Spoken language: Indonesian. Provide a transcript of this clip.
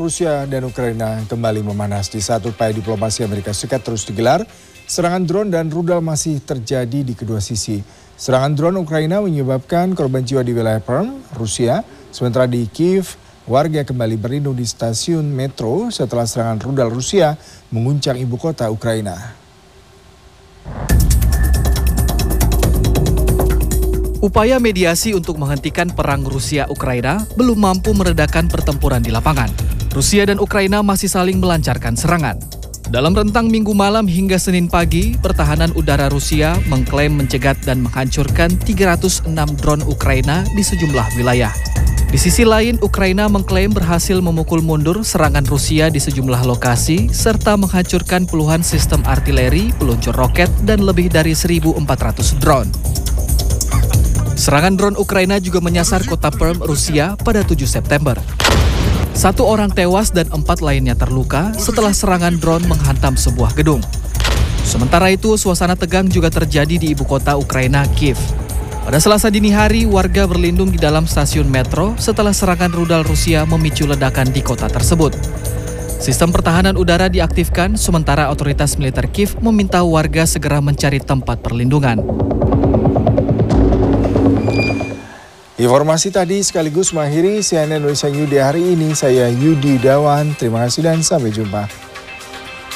Rusia dan Ukraina kembali memanas di saat upaya diplomasi Amerika Serikat terus digelar. Serangan drone dan rudal masih terjadi di kedua sisi. Serangan drone Ukraina menyebabkan korban jiwa di wilayah Perm, Rusia. Sementara di Kiev, warga kembali berlindung di stasiun metro setelah serangan rudal Rusia menguncang ibu kota Ukraina. Upaya mediasi untuk menghentikan perang Rusia-Ukraina belum mampu meredakan pertempuran di lapangan. Rusia dan Ukraina masih saling melancarkan serangan. Dalam rentang Minggu malam hingga Senin pagi, pertahanan udara Rusia mengklaim mencegat dan menghancurkan 306 drone Ukraina di sejumlah wilayah. Di sisi lain, Ukraina mengklaim berhasil memukul mundur serangan Rusia di sejumlah lokasi serta menghancurkan puluhan sistem artileri, peluncur roket, dan lebih dari 1.400 drone. Serangan drone Ukraina juga menyasar kota Perm, Rusia pada 7 September. 1 orang tewas dan 4 lainnya terluka setelah serangan drone menghantam sebuah gedung. Sementara itu, suasana tegang juga terjadi di ibu kota Ukraina, Kiev. Pada Selasa dini hari, warga berlindung di dalam stasiun metro setelah serangan rudal Rusia memicu ledakan di kota tersebut. Sistem pertahanan udara diaktifkan, sementara otoritas militer Kiev meminta warga segera mencari tempat perlindungan. Informasi tadi sekaligus mengakhiri CNN Indonesia News di hari ini. Saya Yudi Dawan, terima kasih dan sampai jumpa.